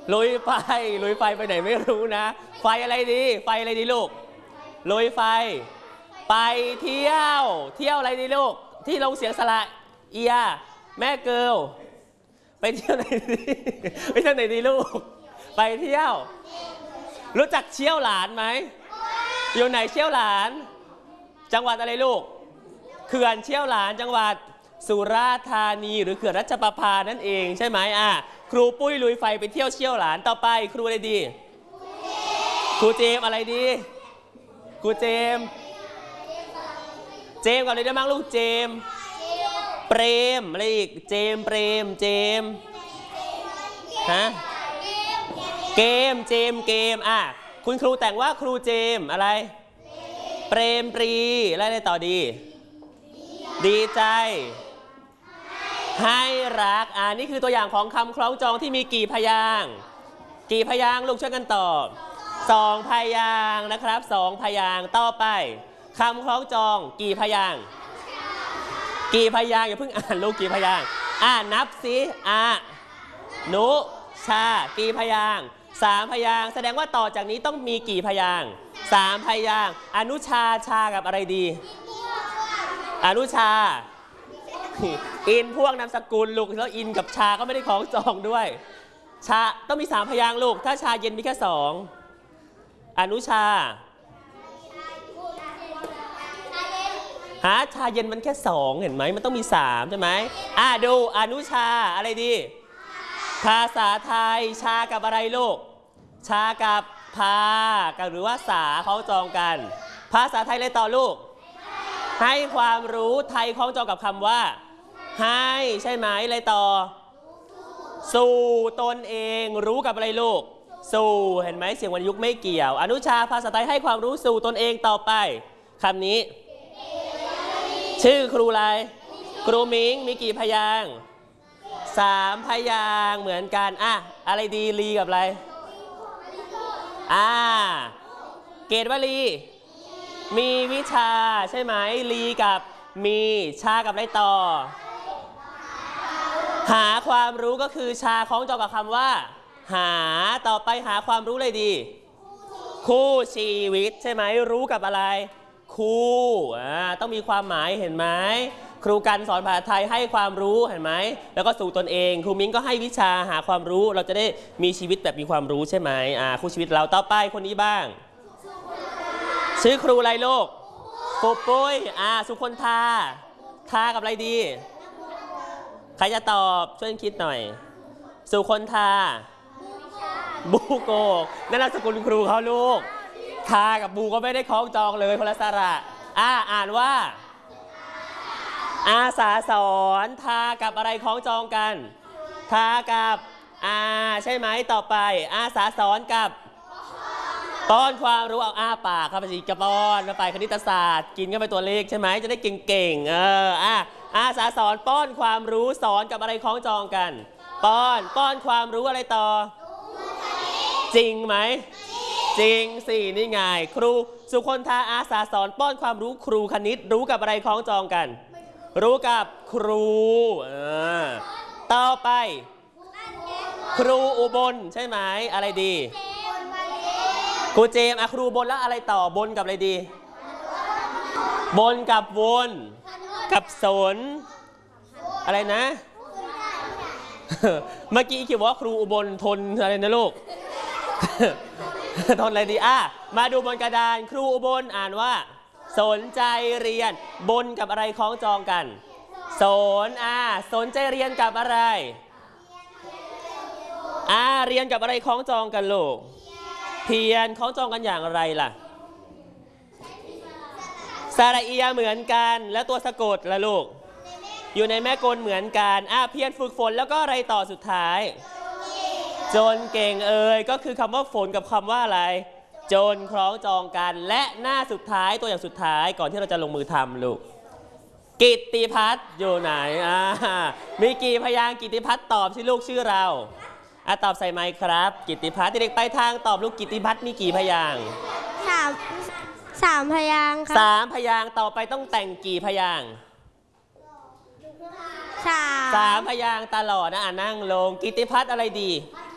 ลุยไฟไปไหนไม่รู้นะไฟอะไรดีไฟอะไรดีลูกลุยไฟไปเที่ยวอะไรดีลูกที่ลงเสียงสระเอียแม่เกิลไปเที่ยวไหนดีไปเที่ยวไหนดีลูกไปเที่ยวรู้จักเชี่ยวหลานไหมอยู่ไหนเชี่ยวหลานจังหวัดอะไรลูกเขื่อนเชี่ยวหลานจังหวัดสุราษฎร์ธานีหรือเขื่อนรัชประภานั่นเองใช่ไหมครูปุ้ยลุยไฟไปเที่ยวเชี่ยวหลานต่อไปครูอะไรดีครูเจมอะไรดีครูเจมก่อนเลยได้มั้งลูกเจมเปรมอะไรอีกเจมเปรมเจมฮะเกมคุณครูแต่งว่าครูเจมอะไรเปรมปรีอะไรต่อดีใจให้รักนี่คือตัวอย่างของคำคล้องจองที่มีกี่พยางค์ลูกช่วยกันตอบ2 พยางค์นะครับ2 พยางค์ต่อไปคำคล้องจองกี่พยางค์อย่าเพิ่งอ่านลูกกี่พยางค์นับสินุชากี่พยางค์3 พยางค์แสดงว่าต่อจากนี้ต้องมีกี่พยางค์3 พยางค์อนุชาชากับอะไรดีอนุชาอินพวกนามสกุลลูกแล้วอินกับชาก็ไม่ได้ของจองด้วยชาต้องมี3 พยางค์ลูกถ้าชาเย็นมีแค่2อนุชาชาเย็นมันแค่2เห็นไหมมันต้องมี3ใช่ไหมดูอนุชาอะไรดีภาษาไทยชากับอะไรลูกชากับพาหรือว่าสาเขาจองกันภาษาไทยเลยต่อลูกให้ความรู้ไทยคล้องจองกับคำว่าให้ใช่ไหมอะไรต่อสู่ตนเองรู้กับอะไรลูกสู่เห็นไหมเสียงวรรณยุกต์ไม่เกี่ยวอนุชาภาษาไทยให้ความรู้สู่ตนเองต่อไปคำนี้ชื่อครูอะไรครูมิงมีกี่พยางค์3 พยางค์เหมือนกันอะไรดีลีกับอะไรเกตวลีมีวิชาใช่ไหมลีกับมีชากับอะไรต่อหาความรู้ก็คือชาคล้องจองกับคำว่าหาต่อไปหาความรู้เลยดีคู่ชีวิตใช่ไหมรู้กับอะไรคู่ต้องมีความหมายเห็นไหมครูกันสอนภาษาไทยให้ความรู้เห็นไหมแล้วก็สู่ตนเองครูมิ้งก็ให้วิชาหาความรู้เราจะได้มีชีวิตแบบมีความรู้ใช่ไหมคู่ชีวิตเราต่อไปคนนี้บ้างชื่อครูอะไรลูกครูปุ้ยสุคนทากับอะไรดีใครจะตอบช่วยคิดหน่อยสุคนทาบูโกนั่นนามสกุลครูเขาลูกทากับบูก็ไม่ได้คล้องจองเลยคนละสระอ่านว่าอาสาสอนทากับอะไรคล้องจองกันทากับใช่ไหมต่อไปอาสาสอนกับป้อนความรู้เอาปากครับพี่กระป้อนไปคณิตศาสตร์กินก็ไปตัวเลขใช่ไหมจะได้เก่งอาสาสอนป้อนความรู้สอนกับอะไรคล้องจองกันป้อนความรู้อะไรต่อจริงไหมจริงสินี่ไงครูสุคนทาอาสาสอนป้อนความรู้ครูคณิตรู้กับอะไรคล้องจองกันรู้กับครูต่อไปครูอุบลใช่ไหมอะไรดีครูเจมครูบนแล้วอะไรต่อบนกับอะไรดีบนกับวนกับสนอะไรนะเมื่อกี้คิดว่าครูอุบลทนอะไรนะลูกทนอะไรดีมาดูบนกระดานครูอุบลอ่านว่าสนใจเรียนบนกับอะไรคล้องจองกันสนใจเรียนกับอะไรเรียนกับอะไรคล้องจองกันลูกเพียรคล้องจองกันอย่างไรล่ะสระเอียเหมือนกันแล้วตัวสะกดล่ะลูกอยู่ในแม่กลเหมือนกันเพียรฝึกฝนแล้วก็อะไรต่อสุดท้ายจนเก่งก็คือคำว่าฝนกับคำว่าอะไรจนคล้องจองกันและหน้าสุดท้ายตัวอย่างสุดท้ายก่อนที่เราจะลงมือทำลูกกิตติพัฒน์อยู่ไหนมีกี่พยางค์กิตติพัฒน์ตอบที่ลูกชื่อเราตอบใส่ไมค์ครับกิตติพัฒน์เด็กไปทางตอบลูกกิตติพัฒน์มีกี่พยางค์ 3 พยางค์ครับ 3 พยางค์ต่อไปต้องแต่งกี่พยางค์ 3 พยางค์ตลอดนั่งลงกิตติพัฒน์อะไรดี